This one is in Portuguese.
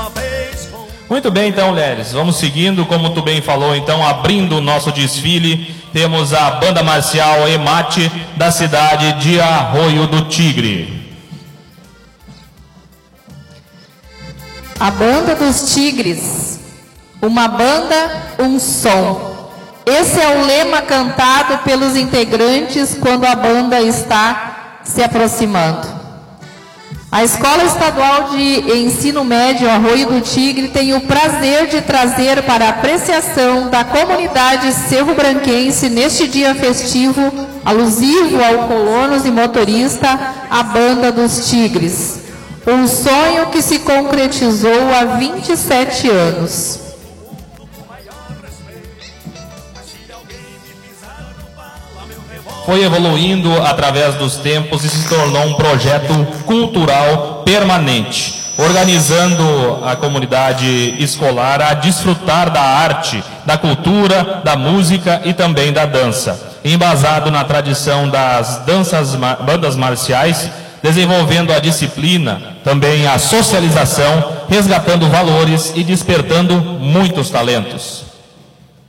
Muito bem, então, Leres, vamos seguindo, como tu bem falou, então, abrindo o nosso desfile, temos a Banda Marcial EMAT da cidade de Arroio do Tigre. A Banda dos Tigres, uma banda, um som. Esse é o lema cantado pelos integrantes quando a banda está se aproximando. A Escola Estadual de Ensino Médio Arroio do Tigre tem o prazer de trazer para a apreciação da comunidade cerro-branquense neste dia festivo, alusivo ao colonos e motorista, a Banda dos Tigres. Um sonho que se concretizou há 27 anos. Foi evoluindo através dos tempos e se tornou um projeto cultural permanente, organizando a comunidade escolar a desfrutar da arte, da cultura, da música e também da dança, embasado na tradição das bandas marciais, desenvolvendo a disciplina, também a socialização, resgatando valores e despertando muitos talentos.